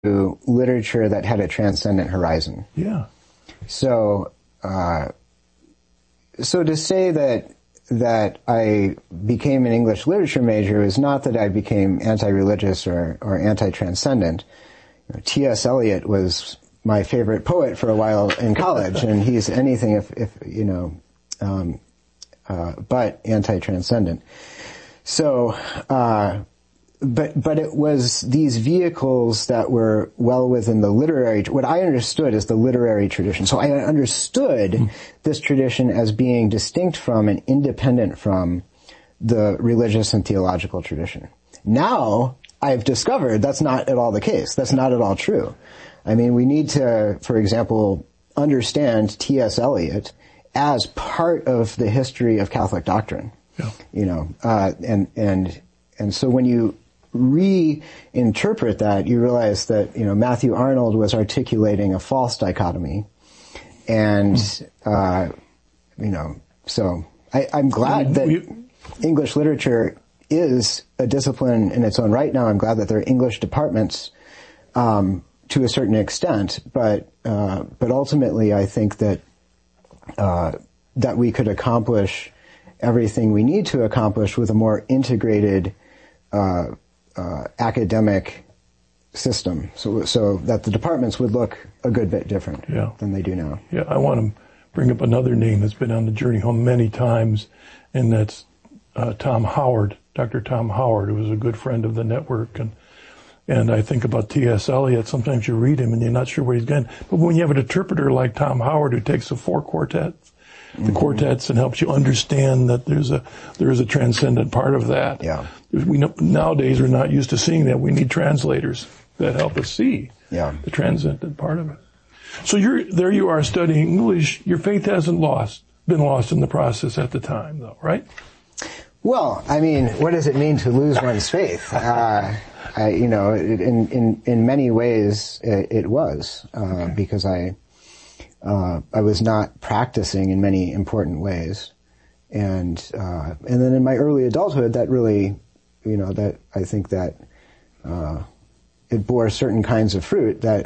literature that had a transcendent horizon. Yeah. So, so to say that I became an English literature major is not that I became anti-religious or anti-transcendent. T.S. Eliot was my favorite poet for a while in college, and he's anything but anti-transcendent. So, but it was these vehicles that were well within the literary, what I understood as the literary tradition. So I understood this tradition as being distinct from and independent from the religious and theological tradition. Now, I've discovered that's not at all the case. That's not at all true. I mean, we need to, for example, understand T.S. Eliot as part of the history of Catholic doctrine. Yeah. And so when you reinterpret that, you realize that, Matthew Arnold was articulating a false dichotomy. And, so I'm glad that English literature is a discipline in its own right now. I'm glad that there are English departments, to a certain extent, but ultimately I think that we could accomplish everything we need to accomplish with a more integrated, academic system, so that the departments would look a good bit different than they do now. Yeah, I want to bring up another name that's been on the journey home many times, and that's Tom Howard, Dr. Tom Howard, who was a good friend of the network. And I think about T.S. Eliot. Sometimes you read him and you're not sure where he's going. But when you have an interpreter like Tom Howard who takes the four quartets, and helps you understand that there is a transcendent part of that. Yeah. We know, nowadays we're not used to seeing that. We need translators that help us see the transcendent part of it. So there you are studying English. Your faith hasn't been lost in the process at the time, though, right? Well, I mean, what does it mean to lose one's faith? In many ways it was, because I was not practicing in many important ways. And then in my early adulthood, that really, that I think that, it bore certain kinds of fruit that,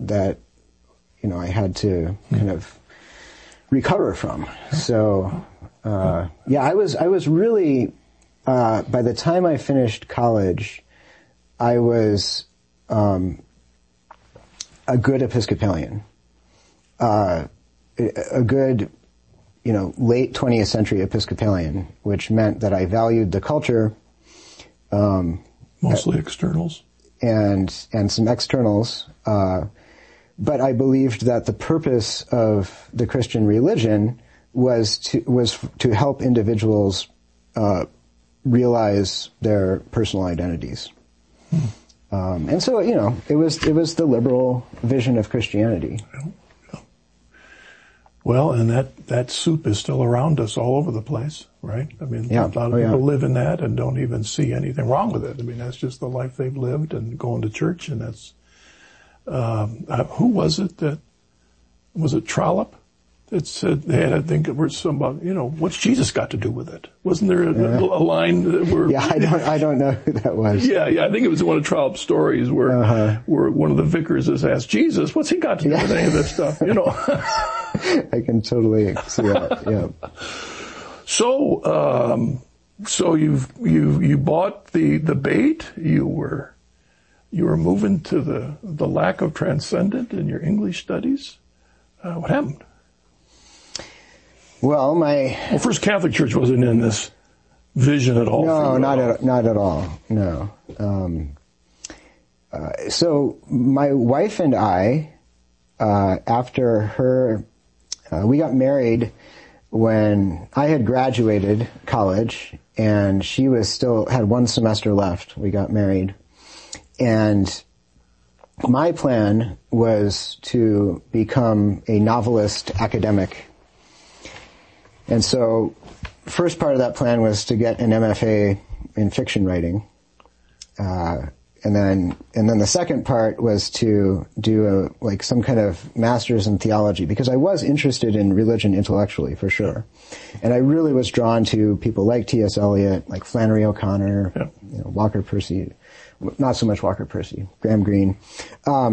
I had to kind of recover from. So, I was really, by the time I finished college, I was, a good Episcopalian. A good, late 20th century Episcopalian, which meant that I valued the culture, mostly externals, and some externals, but I believed that the purpose of the Christian religion was to help individuals realize their personal identities. And so, it was the liberal vision of Christianity. Well, and that soup is still around us all over the place, right? I mean, a lot of people live in that and don't even see anything wrong with it. I mean, that's just the life they've lived, and going to church, and that's, who was it Trollope? It said they had, I think it was somebody, what's Jesus got to do with it? Wasn't there a line where? Yeah, I don't know who that was. Yeah, I think it was one of Trollope's stories where one of the vicars has asked Jesus, what's he got to do with any of this stuff? I can totally see that. Yeah. So you bought the bait. You were moving to the lack of transcendent in your English studies. What happened? Well, First Catholic Church wasn't in this vision at all. No, not at all. No. So my wife and I, after her, we got married when I had graduated college, and she had one semester left. We got married, and my plan was to become a novelist academic. And so, first part of that plan was to get an MFA in fiction writing, and then the second part was to do some kind of master's in theology, because I was interested in religion intellectually, for sure, and I really was drawn to people like T.S. Eliot, like Flannery O'Connor, Walker Percy, not so much Walker Percy, Graham Greene.